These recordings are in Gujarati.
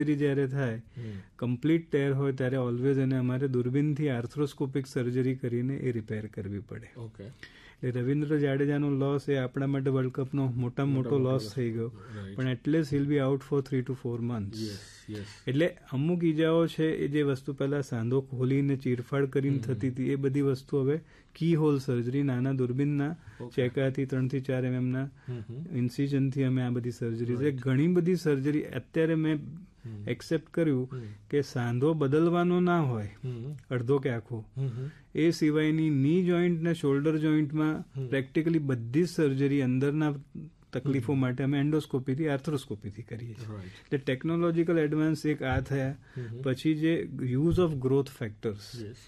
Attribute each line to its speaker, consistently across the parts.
Speaker 1: જ્યારે થાય કમ્પ્લીટ ટેર હોય ત્યારે ઓલવેઝ એને અમારે દૂરબીનથી આર્થ્રોસ્કોપિક સર્જરી કરીને એ રિપેર કરવી પડે. એટલે રવિન્દ્ર જાડેજાનો લોસ એ આપણા માટે વર્લ્ડ કપનો મોટામાં મોટો લોસ થઈ ગયો, પણ at least hill B out for 3 to 4 months. એટલે અમુક ઈજાઓ છે એ જે વસ્તુ પહેલા સાંધો ખોલીને ચીરફાડ કરીને થતી હતી એ બધી વસ્તુ હવે કી હોલ સર્જરી, નાના દૂરબીનના ચેકાથી 3 થી 4 mm ના ઇન્સિઝનથી અમે આ બધી સર્જરી, ઘણી બધી સર્જરી અત્યારે મેં એક્સેપ્ટ કર્યું કે સાંધો બદલવાનો ના હોય અડધો કે આખો, એ સિવાયની ની જોઈન્ટ ને શોલ્ડર જોઈન્ટમાં પ્રેક્ટિકલી બધી જ સર્જરી અંદરના તકલીફો માટે અમે એન્ડોસ્કોપીથી આર્થ્રોસ્કોપીથી કરીએ છીએ. એટલે ટેકનોલોજીકલ એડવાન્સ એક આ થયા. પછી જે યુઝ ઓફ ગ્રોથ ફેક્ટર્સ,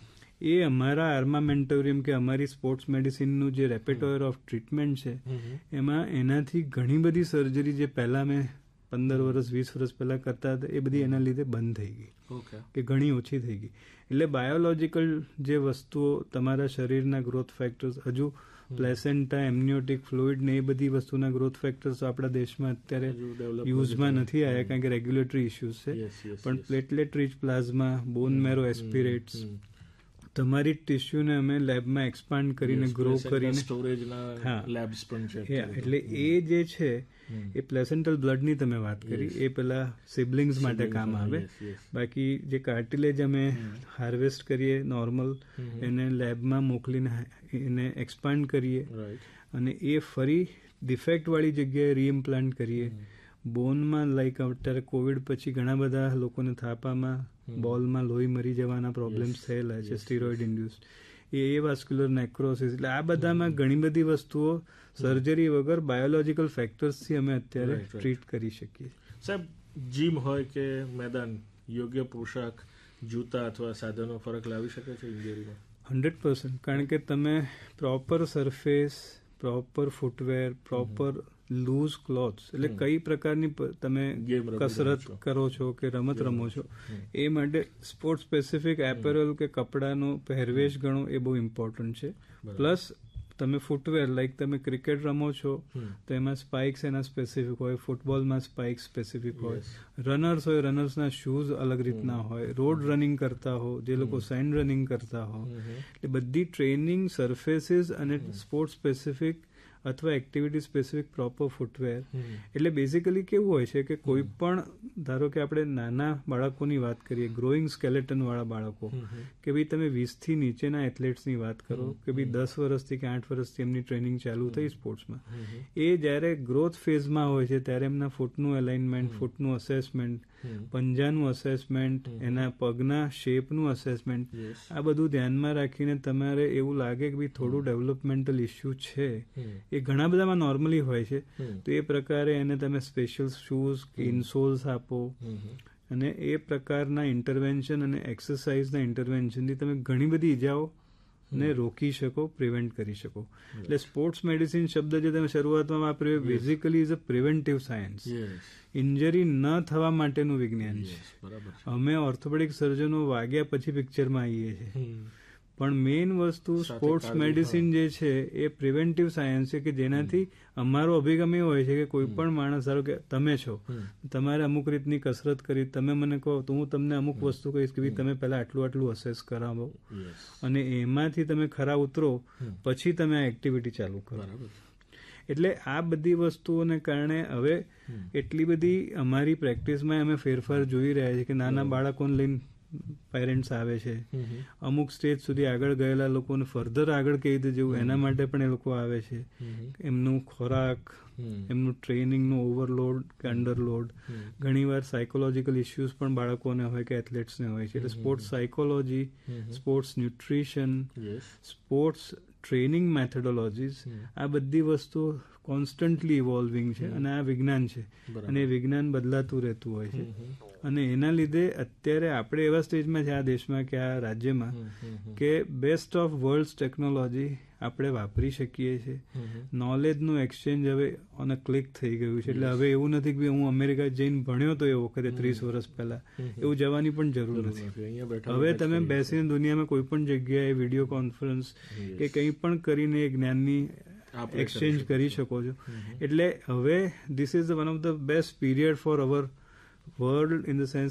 Speaker 1: એ અમારા આર્મામેન્ટોરિયમ કે અમારી સ્પોર્ટ્સ મેડિસિનનું જે રેપેટોયર ઓફ ટ્રીટમેન્ટ છે એમાં એનાથી ઘણી બધી સર્જરી જે પહેલા મેં 15 વર્ષ 20 વર્ષ પહેલા કરતા હતા એ બધી એના લીધે બંધ થઈ ગઈ કે ઘણી ઓછી થઈ ગઈ. એટલે બાયોલોજીકલ જે વસ્તુઓ તમારા શરીરના ગ્રોથ ફેક્ટર્સ, હજુ પ્લેસેન્ટા, એમનિયોટિક ફ્લુઇડ ને એ બધી વસ્તુના ગ્રોથ ફેક્ટર્સ આપણા દેશમાં અત્યારે યુઝમાં નથી આવ્યા કારણ કે રેગ્યુલેટરી ઇસ્યુઝ છે. પણ પ્લેટલેટ રીચ પ્લાઝમા, બોન મેરો એસ્પિરેટ્સ, તમારી ટિશ્યુને અમે લેબમાં એક્સપાન્ડ કરીને ગ્રો કરીને સ્ટોરેજના લેબ્સ પણ છે. એટલે એ જે છે એ પ્લેસેન્ટલ બ્લડની તમે વાત કરી, એ પેલા સિબલિંગ્સ માટે કામ આવે. બાકી જે કાર્ટિલેજ અમે હાર્વેસ્ટ કરીએ નોર્મલ, એને લેબમાં મોકલીને એને એક્સપાન્ડ કરીએ અને એ ફરી ડિફેક્ટ વાળી જગ્યાએ રીઇમ્પ્લાન્ટ કરીએ. બોનમાં લાઈક અત્યારે કોવિડ પછી ઘણા બધા લોકોને થાપામાં, બોલમાં લોહી મરી જવાના પ્રોબ્લેમ્સ થયેલા છે સ્ટીરોઇડ ઇન્ડ્યુસ, એ વાસ્ક્યુલર નેક્રોસિસ. એટલે આ બધામાં ઘણી બધી વસ્તુઓ સર્જરી વગર બાયોલોજીકલ ફેક્ટર્સથી અમે અત્યારે ટ્રીટ કરી શકીએ.
Speaker 2: સાહેબ, જીમ હોય કે મેદાન, યોગ્ય પોશાક, જૂતા અથવા સાધનો ફરક લાવી શકે છે ઇન્જરીમાં?
Speaker 1: 100%. કારણ કે તમે proper surface, proper footwear, proper loose clothes, એટલે કઈ પ્રકારની તમે કસરત કરો છો કે રમત રમો છો, એ માટે સ્પોર્ટ સ્પેસિફિક એપેરલ કે કપડાનો પહેરવેશ ગણો એ બહુ ઇમ્પોર્ટન્ટ છે. પ્લસ તમે ફૂટવેર, લાઈક તમે ક્રિકેટ રમો છો તો એમાં સ્પાઇક્સ એના સ્પેસિફિક હોય, ફૂટબોલમાં સ્પાઇક્સ સ્પેસિફિક હોય, રનર્સ હોય રનર્સના શૂઝ અલગ રીતના હોય, રોડ રનિંગ કરતા હો જે લોકો સેન્ડ રનિંગ કરતા હો, એટલે બધી ટ્રેનિંગ સરફેસીસ અને સ્પોર્ટ સ્પેસિફિક અથવા એક્ટિવિટી સ્પેસિફિક પ્રોપર ફૂટવેર. એટલે બેઝિકલી કેવું હોય છે કે કોઈ પણ, ધારો કે આપણે નાના બાળકોની વાત કરીએ, ગ્રોઈંગ સ્કેલેટન વાળા બાળકો, કે ભાઈ તમે 20 થી નીચેના એથ્લેટ્સની વાત કરો કે ભાઈ 10 વર્ષથી કે 8 વર્ષથી એમની ટ્રેનિંગ ચાલુ થઈ સ્પોર્ટ્સમાં, એ જ્યારે ગ્રોથ ફેઝમાં હોય છે ત્યારે એમના ફૂટનું એલાઇનમેન્ટ, ફૂટનું અસેસમેન્ટ, પંજાનું અસેસમેન્ટ, એના પગના શેપનું અસેસમેન્ટ, આ બધું ધ્યાનમાં રાખીને તમારે એવું લાગે કે ભાઈ થોડું ડેવલપમેન્ટલ ઇસ્યુ છે, એ ઘણા બધામાં નોર્મલી હોય છે, તો એ પ્રકારે એને તમે સ્પેશિયલ શૂઝ કે ઇનસોલ્સ આપો અને એ પ્રકારના ઇન્ટરવેન્શન અને એક્સરસાઇઝના ઇન્ટરવેન્શનથી તમે ઘણી બધી ઈજાઓ ને રોકી શકો, પ્રિવેન્ટ કરી શકો. એટલે સ્પોર્ટ્સ મેડિસિન શબ્દ જે તમે શરૂઆતમાં વાપર્યો, basically is a preventive science. Injury ન થવા માટેનું વિજ્ઞાન છે. અમે ઓર્થોપેડિક સર્જનો વાગ્યા પછી પિક્ચરમાં આવીએ છીએ, પણ મેઇન વસ્તુ સ્પોર્ટ્સ મેડિસિન જે છે એ પ્રિવેન્ટિવ સાયન્સ છે કે જેનાથી અમારો અભિગમ એવો હોય છે કે કોઈ પણ માણસ, ધારો કે તમે છો, તમારે અમુક રીતની કસરત કરી, તમે મને કહો તો હું તમને અમુક વસ્તુ કહીશ કે ભાઈ તમે પહેલા આટલું અસેસ કરાવો અને એમાંથી તમે ખરા ઉતરો પછી તમે આ એક્ટિવિટી ચાલુ કરો. એટલે આ બધી વસ્તુઓને કારણે હવે એટલી બધી અમારી પ્રેક્ટિસમાં અમે ફેરફાર જોઈ રહ્યા છીએ કે નાના બાળકોને લઈને પેરેન્ટ્સ આવે છે, અમુક સ્ટેજ સુધી આગળ ગયેલા લોકોને ફર્ધર આગળ કેવી રીતે જવું એના માટે પણ એ લોકો આવે છે. એમનું ખોરાક, એમનું ટ્રેનિંગનું ઓવરલોડ કે અંડરલોડ, ઘણીવાર સાયકોલોજીકલ ઇસ્યુઝ પણ બાળકોને હોય કે એથ્લેટ્સને હોય છે. એટલે sports psychology, sports nutrition, sports training methodologies, આ બધી વસ્તુઓ કોન્સ્ટન્ટલી ઇવોલ્વિંગ છે અને આ વિજ્ઞાન છે અને એ વિજ્ઞાન બદલાતું રહેતું હોય છે. અને એના લીધે અત્યારે આપણે એવા સ્ટેજમાં છે આ દેશમાં કે આ રાજ્યમાં કે બેસ્ટ ઓફ વર્લ્ડ ટેકનોલોજી આપણે વાપરી શકીએ છીએ. નોલેજનું એક્સચેન્જ હવે ઓન અ ક્લિક થઈ ગયું છે. એટલે હવે એવું નથી કે હું અમેરિકા જઈને ભણ્યો તો એ વખતે 30 વર્ષ પહેલા, એવું જવાની પણ જરૂર નથી. હવે તમે બેસીને દુનિયામાં કોઈ પણ જગ્યાએ વિડીયો કોન્ફરન્સ કે કંઈ પણ કરીને એ જ્ઞાનની એક્સચેન્જ કરી શકો છો. એટલે હવે this is one of the best period four hour world in the sense